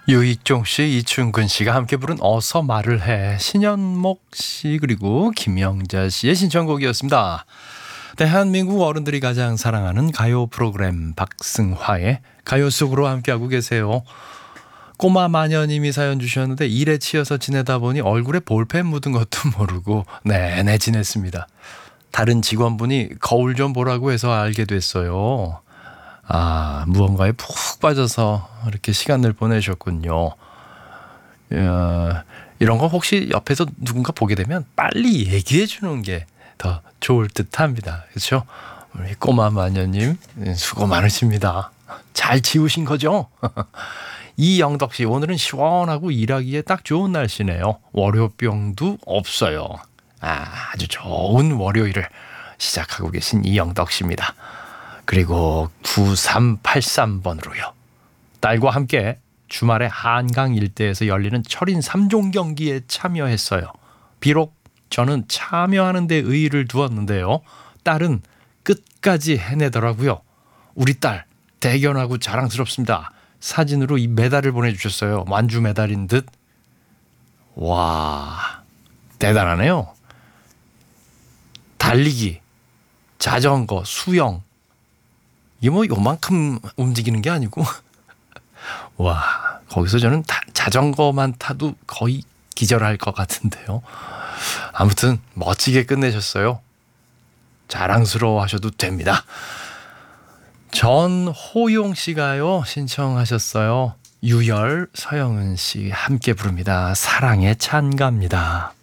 유익종 씨, 이충근 씨가 함께 부른 어서 말을 해, 신현목 씨 그리고 김영자 씨의 신청곡이었습니다. 대한민국 어른들이 가장 사랑하는 가요 프로그램 박승화의 가요 속으로 함께하고 계세요. 꼬마 마녀님이 사연 주셨는데 일에 치여서 지내다 보니 얼굴에 볼펜 묻은 것도 모르고 내내 지냈습니다. 다른 직원분이 거울 좀 보라고 해서 알게 됐어요. 무언가에 푹 빠져서 이렇게 시간을 보내셨군요. 이런 거 혹시 옆에서 누군가 보게 되면 빨리 얘기해 주는 게 더 좋을 듯 합니다. 그렇죠? 우리 꼬마 마녀님 수고 많으십니다. 잘 지우신 거죠? 이영덕 씨, 오늘은 시원하고 일하기에 딱 좋은 날씨네요. 월요병도 없어요. 아주 좋은 월요일을 시작하고 계신 이영덕 씨입니다. 그리고 9383번으로요. 딸과 함께 주말에 한강 일대에서 열리는 철인 3종 경기에 참여했어요. 비록 저는 참여하는 데 의의를 두었는데요. 딸은 끝까지 해내더라고요. 우리 딸 대견하고 자랑스럽습니다. 사진으로 이 메달을 보내주셨어요. 완주 메달인 듯. 와, 대단하네요. 달리기, 자전거, 수영, 이게 뭐 요만큼 움직이는 게 아니고 와, 거기서 저는 자전거만 타도 거의 기절할 것 같은데요. 아무튼 멋지게 끝내셨어요. 자랑스러워 하셔도 됩니다. 전호용 씨가요 신청하셨어요. 유열, 서영은 씨 함께 부릅니다. 사랑의 찬가입니다.